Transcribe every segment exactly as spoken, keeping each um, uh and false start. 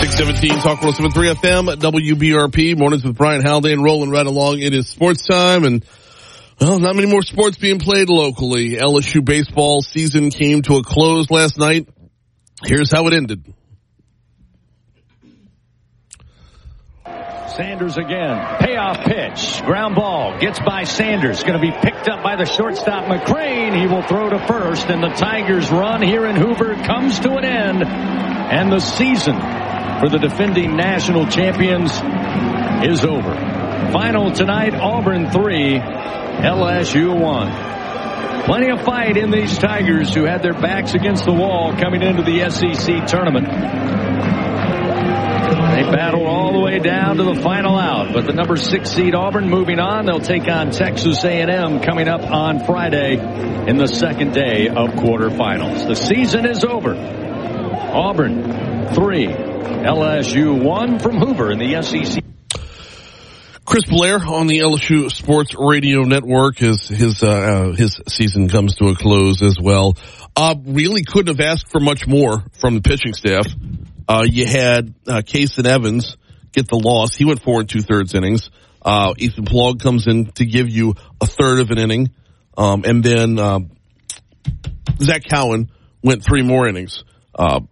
six seventeen, Talk one oh seven point three F M, W B R P, mornings with Brian Haldane, rolling right along. It is sports time, and, well, not many more sports being played locally. L S U baseball season came to a close last night. Here's how it ended. Sanders again. Payoff pitch. Ground ball. Gets by Sanders. Going to be picked up by the shortstop, McCrane. He will throw to first, and the Tigers' run here in Hoover comes to an end. And the season for the defending national champions is over. Final tonight, Auburn three, L S U one. Plenty of fight in these Tigers who had their backs against the wall coming into the S E C tournament. They battled all the way down to the final out, but the number six seed Auburn moving on. They'll take on Texas A and M coming up on Friday in the second day of quarterfinals. The season is over. Auburn three, L S U one from Hoover in the S E C. Chris Blair on the L S U Sports Radio Network, as his uh, uh, his season comes to a close as well. Uh, really couldn't have asked for much more from the pitching staff. Uh, you had uh, Kason Evans get the loss. He went four and two thirds innings. Uh, Ethan Plog comes in to give you a third of an inning. Um, and then uh, Zach Cowan went three more innings. Uh,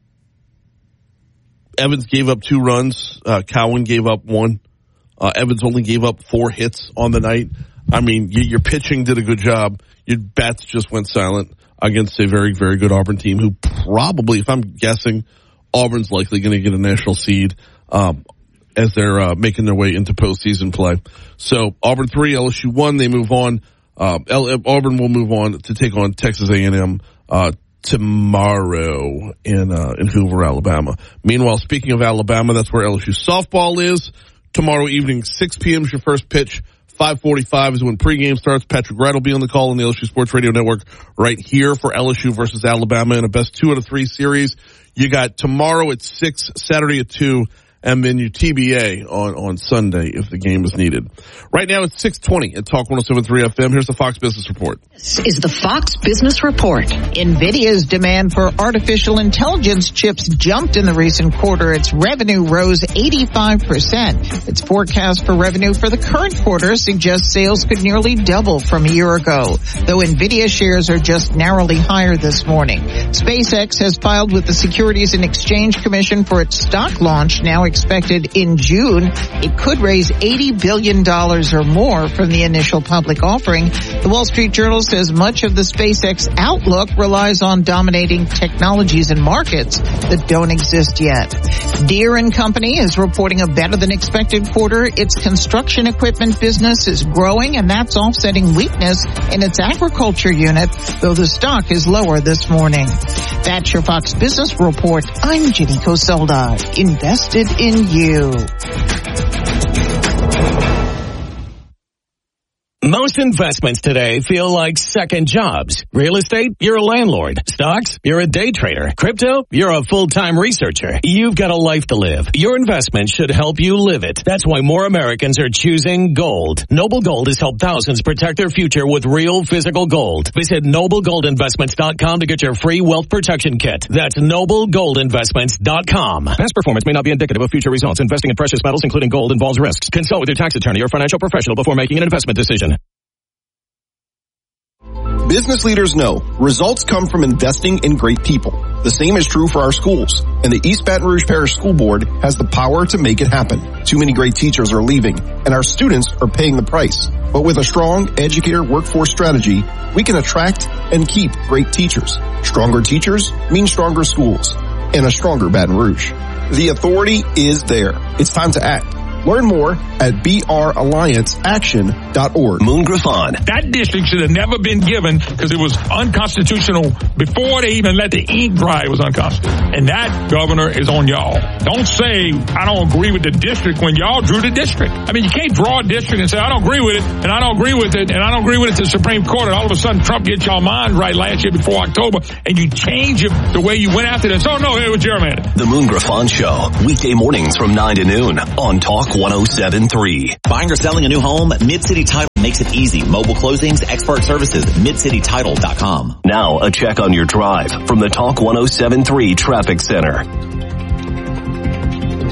Evans gave up two runs. Uh, Cowan gave up one. Uh, Evans only gave up four hits on the night. I mean, you, your pitching did a good job. Your bats just went silent against a very, very good Auburn team who probably, if I'm guessing, Auburn's likely going to get a national seed um, as they're uh, making their way into postseason play. So Auburn three, L S U one. They move on. Uh, L- Auburn will move on to take on Texas A and M uh, tomorrow in uh, in Hoover, Alabama. Meanwhile, speaking of Alabama, that's where L S U softball is. Tomorrow evening, six p.m. is your first pitch. five forty-five is when pregame starts. Patrick Wright will be on the call on the L S U Sports Radio Network right here for L S U versus Alabama in a best two out of three series. You got tomorrow at six, Saturday at two, and then you T B A on, on Sunday if the game is needed. Right now it's six twenty at Talk one oh seven point three F M. Here's the Fox Business Report. This is the Fox Business Report. NVIDIA's demand for artificial intelligence chips jumped in the recent quarter. Its revenue rose eighty-five percent. Its forecast for revenue for the current quarter suggests sales could nearly double from a year ago, though NVIDIA shares are just narrowly higher this morning. SpaceX has filed with the Securities and Exchange Commission for its stock launch, now expected in June. It could raise eighty billion dollars or more from the initial public offering. The Wall Street Journal says much of the SpaceX outlook relies on dominating technologies and markets that don't exist yet. Deere and Company is reporting a better than expected quarter. Its construction equipment business is growing, and that's offsetting weakness in its agriculture unit, though the stock is lower this morning. That's your Fox Business Report. I'm Ginny Coselda. Invested in you. Most investments today feel like second jobs. Real estate, you're a landlord. Stocks, you're a day trader. Crypto, you're a full-time researcher. You've got a life to live. Your investment should help you live it. That's why more Americans are choosing gold. Noble Gold has helped thousands protect their future with real physical gold. Visit noble gold investments dot com to get your free wealth protection kit. That's noble gold investments dot com. Past performance may not be indicative of future results. Investing in precious metals, including gold, involves risks. Consult with your tax attorney or financial professional before making an investment decision. Business leaders know results come from investing in great people. The same is true for our schools, and the East Baton Rouge Parish School Board has the power to make it happen. Too many great teachers are leaving, and our students are paying the price. But with a strong educator workforce strategy, we can attract and keep great teachers. Stronger teachers mean stronger schools, and a stronger Baton Rouge. The authority is there. It's time to act. Learn more at b r alliance action dot org. Moon Griffon. That district should have never been given because it was unconstitutional before they even let the ink dry. It was unconstitutional. And that, Governor, is on y'all. Don't say, I don't agree with the district when y'all drew the district. I mean, you can't draw a district and say, I don't agree with it, and I don't agree with it, and I don't agree with it to the Supreme Court, and all of a sudden Trump gets y'all mind right last year before October, and you change it the way you went after this. Oh, no, it was gerrymandered. The Moon Griffon Show, weekday mornings from nine to noon on Talk one oh seven point three. Buying or selling a new home? Mid-City Title makes it easy. Mobile closings, expert services, mid city title dot com. Now, a check on your drive from the Talk one oh seven point three Traffic Center.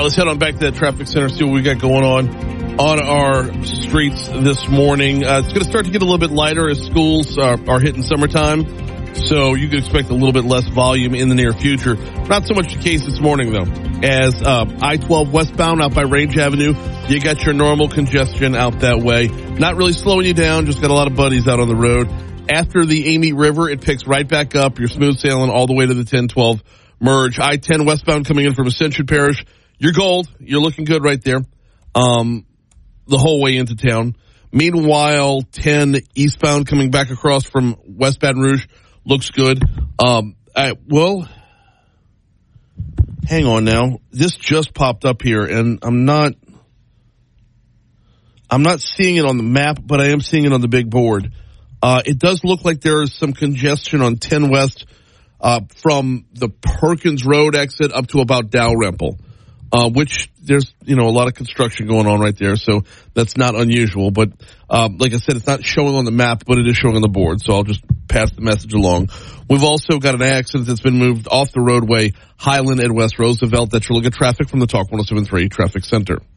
right, let's head on back to that traffic center, see what we got going on on our streets this morning. Uh, it's going to start to get a little bit lighter as schools are, are hitting summertime, so you can expect a little bit less volume in the near future. Not so much the case this morning, though, as uh, I twelve westbound out by Range Avenue, you got your normal congestion out that way. Not really slowing you down, just got a lot of buddies out on the road. After the Amite River, it picks right back up. You're smooth sailing all the way to the ten twelve merge. I ten westbound coming in from Ascension Parish. You're gold. You're looking good right there. Um, the whole way into town. Meanwhile, ten eastbound coming back across from West Baton Rouge looks good. Um, I, well, hang on now. This just popped up here, and I'm not, I'm not seeing it on the map, but I am seeing it on the big board. Uh, it does look like there is some congestion on ten West, uh, from the Perkins Road exit up to about Dalrymple. Uh, which there's, you know, a lot of construction going on right there, so that's not unusual. But, um, like I said, it's not showing on the map, but it is showing on the board, so I'll just pass the message along. We've also got an accident that's been moved off the roadway, Highland and West Roosevelt. That's your look at traffic from the Talk one oh seven point three Traffic Center.